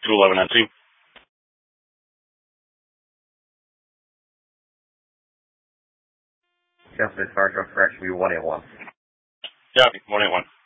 211 on team. Justin Sergeant, correction, 181. Yeah, 181.